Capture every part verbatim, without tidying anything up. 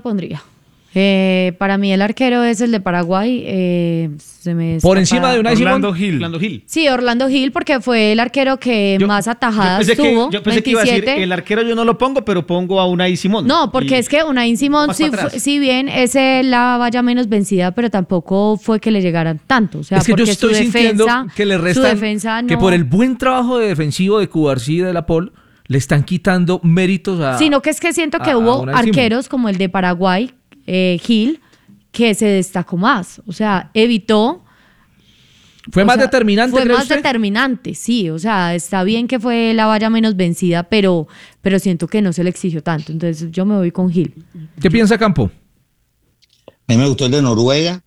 pondría. Eh, para mí el arquero es el de Paraguay. Eh, se me Por encima de Unai Orlando Simón. Gil. Orlando Gil. Sí, Orlando Gil, porque fue el arquero que Yo- más atajadas yo pensé que- tuvo. yo pensé que iba a veintisiete. decir, el arquero yo no lo pongo, pero pongo a Unai Simón. No, porque Y- es que Unai Simón, más sí, para atrás. fue- si bien es la valla menos vencida, pero tampoco fue que le llegaran tanto. O sea, Es que yo porque estoy su sintiendo defensa, que le su restan, defensa no, que por el buen trabajo de defensivo de Cubarsí y de La Pol, le están quitando méritos a... sino que es que siento que a- a hubo Unai Simón. arqueros como el de Paraguay, eh, Gil, que se destacó más. O sea, evitó. ¿Fue o más sea, determinante, Fue cree más usted? determinante, sí. O sea, está bien que fue la valla menos vencida, pero, pero siento que no se le exigió tanto. Entonces yo me voy con Gil. ¿Qué piensa Campo? A mí me gustó el de Noruega,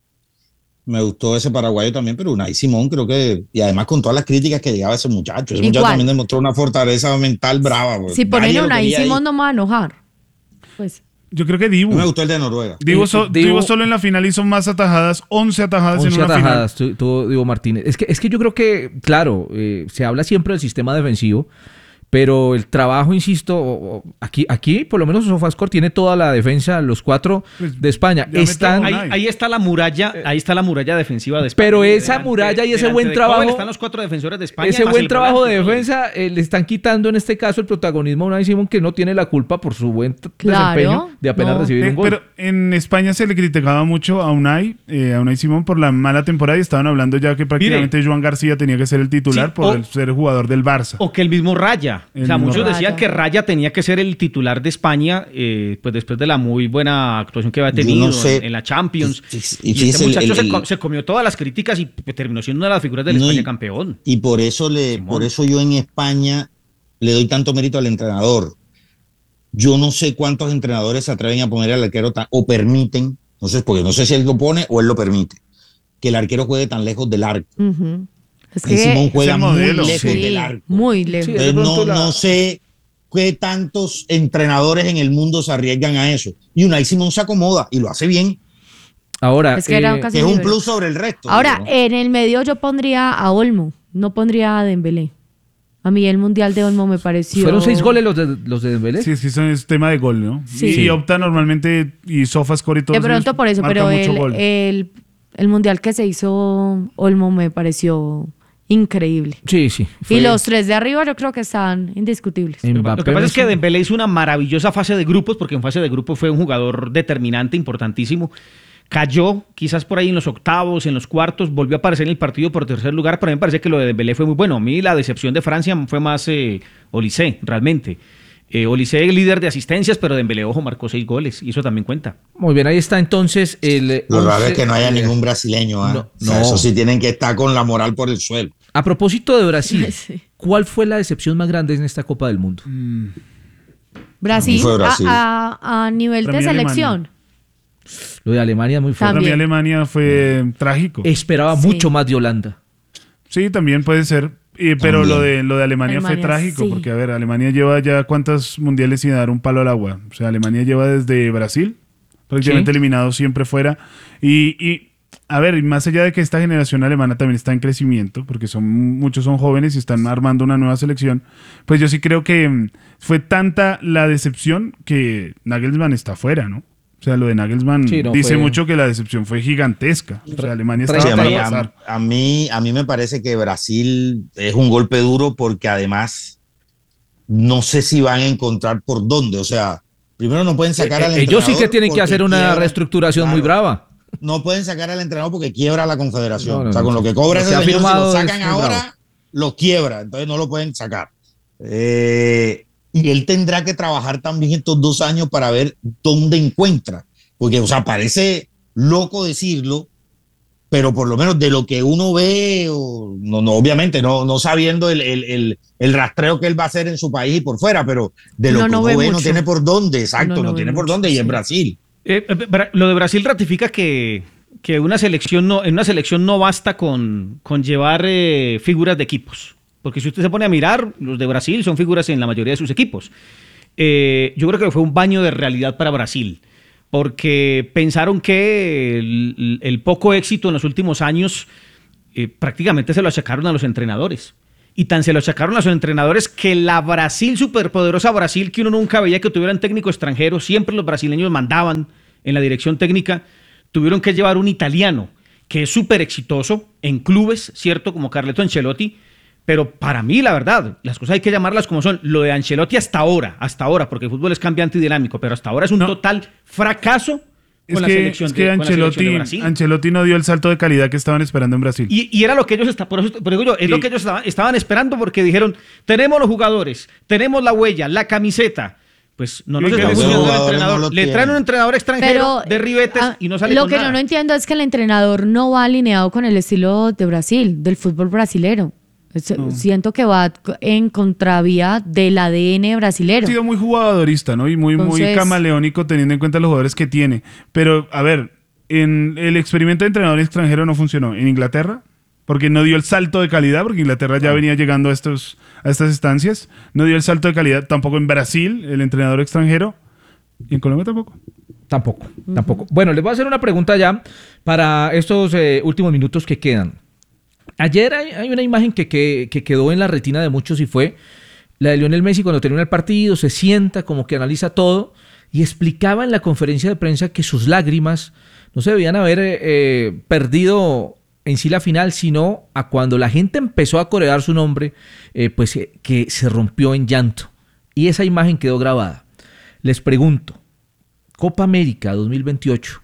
me gustó ese paraguayo también, pero Unai Simón creo que, y además con todas las críticas que llegaba ese muchacho, ese Igual. muchacho también demostró una fortaleza mental brava. pues. Si ponen Nadie lo una y quería ahí. Simón no me va a enojar. Pues. Yo creo que A Dibu. mí me gustó el de Noruega. Dibu, so- Dibu- Dibu solo en la final hizo más atajadas, once atajadas once en una atajadas final. tu- tuvo Diego Martínez. Es que, es que yo creo que, claro, eh, se habla siempre del sistema defensivo, pero el trabajo, insisto, o- o- aquí, aquí por lo menos Sofascore tiene toda la defensa, los cuatro Pues, de España. ya me Están, trajo Ahí, ahí está la muralla, ahí está la muralla defensiva de España. Pero esa Delante- muralla y ese delante buen de trabajo- Coben están los cuatro defensores de España. ese más buen el trabajo de volante, defensa eh, le están quitando en este caso el protagonismo a Unai Simón, que no tiene la culpa por su buen t- Claro, desempeño de apenas no. recibir Eh, un gol. pero en España se le criticaba mucho a Unai, eh, a Unai Simón por la mala temporada y estaban hablando ya que prácticamente Joan García tenía que ser el titular Sí, por o- el ser jugador del Barça. O que el mismo Raya. El o sea, mismo muchos Raya. decían que Raya tenía que ser el titular de España, eh, pues después de la muy buena actuación que había Yo no tenido sé. en, en la Champions. Y- Y, y- y este fíjese, el- muchacho el- se, el- co- se comió todas las críticas y pues, terminó siendo una de las figuras del No, España y- campeón. Y por eso le, Simón. por eso yo en España le doy tanto mérito al entrenador. Yo no sé cuántos entrenadores se atreven a poner al arquero tan- o permiten, no sé, porque no sé si él lo pone o él lo permite, que el arquero juegue tan lejos del arco. Ujú. Es Y Simón que juega el muy modelo. lejos sí, del arco. muy lejos. Sí, Entonces, de no, pronto la- no sé qué tantos entrenadores en el mundo se arriesgan a eso. Y Unai Simón se acomoda y lo hace bien, Ahora, Es que era eh, casi que es un libre. plus sobre el resto. Ahora, digo, ¿no? en el medio yo pondría a Olmo, no pondría a Dembélé. A mí el Mundial de Olmo me pareció... fueron seis goles los de, los de Dembélé. Sí, es que eso es tema de gol, ¿no? Sí. Y, Sí. opta normalmente, y Sofascore y todo De pronto por eso, pero el, gol. el, el Mundial que se hizo Olmo me pareció increíble. Sí, sí. fue- Y los tres de arriba yo creo que están indiscutibles. Mbappé Lo que pasa es que no sé. Dembélé hizo una maravillosa fase de grupos, porque en fase de grupos fue un jugador determinante, importantísimo. Cayó quizás por ahí en los octavos, en los cuartos, volvió a aparecer en el partido por tercer lugar, pero a mí me parece que lo de Dembélé fue muy bueno. A mí la decepción de Francia fue más eh, Olise, realmente. Eh, Olise líder de asistencias, pero Dembélé, ojo, marcó seis goles, y eso también cuenta. Muy bien, ahí está entonces el... Lo raro once es que no haya eh, ningún brasileño. ¿ah? no, O sea, no. eso sí tienen que estar con la moral por el suelo. A propósito de Brasil, Sí. ¿cuál fue la decepción más grande en esta Copa del Mundo? Brasil, Fue Brasil. A, a- a nivel Para de mí selección. Lo de Alemania es muy Para fuerte. mí También. Alemania fue trágico. Esperaba Sí. mucho más de Holanda. Sí, también puede ser. Eh, pero También. lo de, lo de Alemania, fue Alemania, trágico, sí. porque a ver, Alemania lleva ya cuántos mundiales sin dar un palo al agua. O sea, Alemania lleva desde Brasil, prácticamente Sí. eliminado siempre fuera. Y, y, a ver, y más allá de que esta generación alemana también está en crecimiento, porque son muchos son jóvenes y están armando una nueva selección, pues yo sí creo que mm, fue tanta la decepción que Nagelsmann está fuera, ¿no? O sea, lo de Nagelsmann Sí, no, dice fue- mucho que la decepción fue gigantesca. O sea, Alemania Sí, estaba Sí, a, para mí, pasar. a, a mí, a mí me parece que Brasil es un golpe duro porque además no sé si van a encontrar por dónde. O sea, primero no pueden sacar al Eh, Ellos sí que entrenador tienen que porque hacer una quiebra- reestructuración muy Claro, brava. No pueden sacar al entrenador porque quiebra la confederación. No, no, o sea, con no. lo que cobra Lo ese que ha señor, si firmado lo es sacan muy ahora, bravo. lo quiebra. Entonces no lo pueden sacar. Eh, y él tendrá que trabajar también estos dos años para ver dónde encuentra. Porque, o sea, parece loco decirlo, pero por lo menos de lo que uno ve, o, no, no, obviamente no, no sabiendo el, el, el, el rastreo que él va a hacer en su país y por fuera, pero de lo Uno que no uno ve ve no mucho. tiene por dónde, exacto, Uno no no, ve tiene por mucho, dónde, y sí. en Brasil. Eh, eh, Bra- lo de Brasil ratifica que, que una selección no, en una selección no basta con, con llevar eh, figuras de equipos. Porque si usted se pone a mirar, los de Brasil son figuras en la mayoría de sus equipos. Eh, yo creo que fue un baño de realidad para Brasil, porque pensaron que el, el poco éxito en los últimos años eh, prácticamente se lo achacaron a los entrenadores. y tan se lo achacaron a sus entrenadores que la Brasil, superpoderosa Brasil, que uno nunca veía que tuvieran técnico extranjero, siempre los brasileños mandaban en la dirección técnica, tuvieron que llevar un italiano que es súper exitoso en clubes, ¿cierto? Como Carleto Ancelotti, pero para mí, la verdad, las cosas hay que llamarlas como son. Lo de Ancelotti hasta ahora, hasta ahora, porque el fútbol es cambiante y dinámico, pero hasta ahora es un no. total fracaso. Es que, es que de, Ancelotti, Ancelotti no dio el salto de calidad que estaban esperando en Brasil. Y, y era lo que ellos estaban, por eso, por eso yo, es sí. lo que ellos estaban, estaban esperando, porque dijeron, tenemos los jugadores, tenemos la huella, la camiseta. Pues no nos está funcionando el entrenador. No le traen un entrenador extranjero Pero, de ribetes a, y no sale Lo con que nada. yo no entiendo es que el entrenador no va alineado con el estilo de Brasil, del fútbol brasilero. No. Siento que va en contravía del A D N brasilero. Ha sido muy jugadorista, ¿no? Y muy, Entonces, muy camaleónico teniendo en cuenta los jugadores que tiene. Pero, a ver, en el experimento de entrenador extranjero no funcionó. ¿En Inglaterra? Porque no dio el salto de calidad, porque Inglaterra ya venía llegando a, estos, a estas instancias. No dio el salto de calidad tampoco en Brasil, el entrenador extranjero. ¿Y en Colombia tampoco? Tampoco, uh-huh. tampoco. Bueno, les voy a hacer una pregunta ya para estos eh, últimos minutos que quedan. Ayer hay, hay una imagen que, que, que quedó en la retina de muchos y fue la de Lionel Messi cuando termina el partido, se sienta, como que analiza todo y explicaba en la conferencia de prensa que sus lágrimas no se debían haber eh, perdido en sí la final, sino a cuando la gente empezó a corear su nombre, eh, pues eh, que se rompió en llanto. Y esa imagen quedó grabada. Les pregunto, Copa América dos mil veintiocho,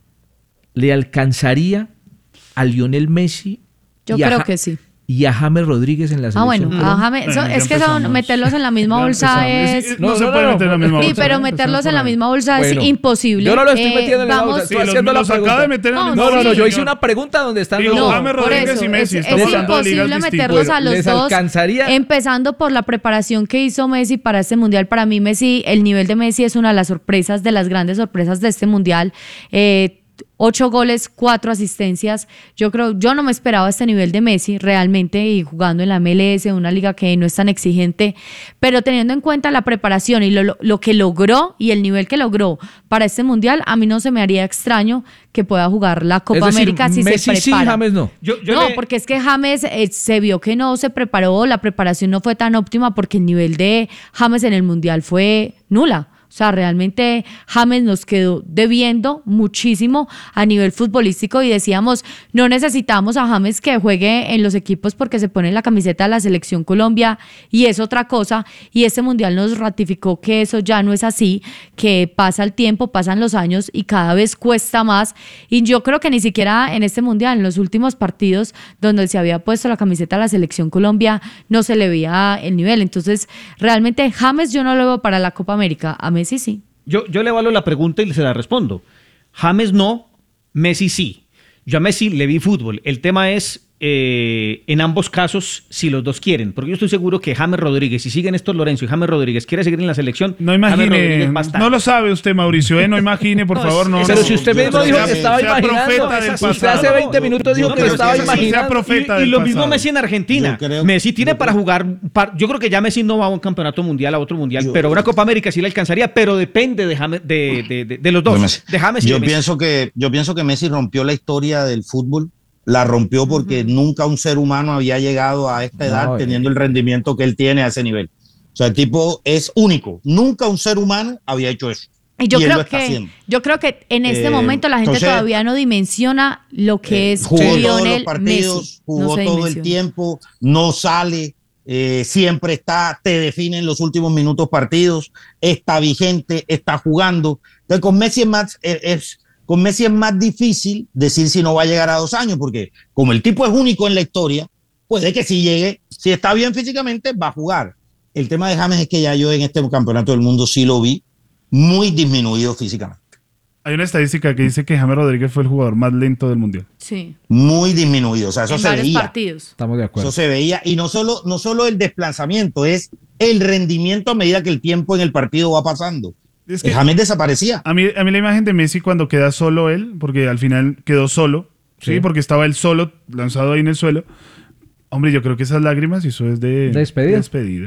¿le alcanzaría a Lionel Messi? Yo creo que sí. Y a James Rodríguez en la selección. Ah, bueno, a James, bueno, es que son, meterlos en la misma bolsa es... No, no se no, puede no, meter en la misma bolsa. Sí, pero meterlos en la misma bolsa bueno, es imposible. Yo no lo estoy metiendo eh, en la vamos, bolsa, estoy sí, haciendo los, la los pregunta. De meter en no, la no, no, no, yo señor. hice una pregunta donde están Digo, los dos. James Rodríguez eso, y Messi. Es, es imposible meterlos a los ¿Les dos. alcanzaría? Empezando por la preparación que hizo Messi para este Mundial. Para mí, Messi, el nivel de Messi es una de las sorpresas, de las grandes sorpresas de este Mundial. Eh, Ocho goles, cuatro asistencias. Yo creo, yo no me esperaba este nivel de Messi realmente, y jugando en la M L S, una liga que no es tan exigente, pero teniendo en cuenta la preparación y lo, lo, lo que logró y el nivel que logró para este Mundial, a mí no se me haría extraño que pueda jugar la Copa es decir, América si Messi se prepara. Sí, James no. Yo, yo no, le... porque es que James eh, se vio que no se preparó, la preparación no fue tan óptima porque el nivel de James en el Mundial fue nula. O sea, realmente James nos quedó debiendo muchísimo a nivel futbolístico y decíamos, no necesitamos a James que juegue en los equipos porque se pone la camiseta de la Selección Colombia y es otra cosa, y este Mundial nos ratificó que eso ya no es así, que pasa el tiempo, pasan los años y cada vez cuesta más, y yo creo que ni siquiera en este Mundial, en los últimos partidos donde se había puesto la camiseta de la Selección Colombia, no se le veía el nivel. Entonces, realmente James yo no lo veo para la Copa América, a Messi sí. Yo, yo le evalúo la pregunta y se la respondo. James no, Messi sí. Yo a Messi le vi fútbol. El tema es, eh, en ambos casos, si los dos quieren. Porque yo estoy seguro que James Rodríguez, si siguen estos Lorenzo y James Rodríguez quiere seguir en la selección, no imagine, no lo sabe usted, Mauricio, ¿eh? No imagine, por no, favor. No, pero no, si usted mismo dijo que estaba sea imaginando, del usted hace veinte minutos dijo no, que estaba imaginando. Y, y lo mismo pasado. Messi en Argentina. Creo, Messi tiene para creo. jugar, para, yo creo que ya Messi no va a un campeonato mundial, a otro mundial, yo, pero una Copa América sí le alcanzaría, pero depende de, James, de, de, de, de los dos. De, de James y yo, de Messi. Pienso que, yo pienso que Messi rompió la historia del fútbol. La rompió porque uh-huh. nunca un ser humano había llegado a esta edad no, teniendo eh. el rendimiento que él tiene a ese nivel. O sea, el tipo es único. Nunca un ser humano había hecho eso. Y yo, y creo, que, yo creo que en este eh, momento la gente entonces, todavía no dimensiona lo que eh, es jugó Lionel todos los partidos, Messi. Jugó no todo dimensiona. el tiempo, no sale, eh, siempre está, te define en los últimos minutos partidos, está vigente, está jugando. Entonces con Messi es más... Es, es, Con Messi es más difícil decir si no va a llegar a dos años, porque como el tipo es único en la historia, puede que si llegue, si está bien físicamente, va a jugar. El tema de James es que ya yo en este campeonato del mundo sí lo vi muy disminuido físicamente. Hay una estadística que dice que James Rodríguez fue el jugador más lento del mundial. Sí. Muy disminuido, o sea, eso en se varios veía. partidos. Estamos de acuerdo. Eso se veía, y no solo, no solo el desplazamiento, es el rendimiento a medida que el tiempo en el partido va pasando. Es que James desaparecía. A mí, a mí la imagen de Messi cuando queda solo él, porque al final quedó solo, sí, ¿sí? Porque estaba él solo, lanzado ahí en el suelo. Hombre, yo creo que esas lágrimas, eso es de, de despedida. De despedida.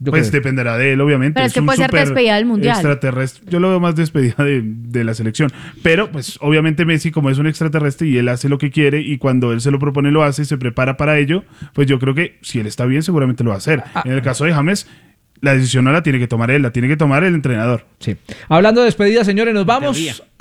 Yo pues creo. dependerá de él, obviamente. Pero es que un puede ser súper despedida del Mundial. Extraterrestre. Yo lo veo más despedida de, de la selección. Pero, pues, obviamente Messi, como es un extraterrestre y él hace lo que quiere y cuando él se lo propone lo hace y se prepara para ello, pues yo creo que si él está bien, seguramente lo va a hacer. Ah. En el caso de James, la decisión no la tiene que tomar él, la tiene que tomar el entrenador. Sí. Hablando de despedida, señores, nos vamos teoría.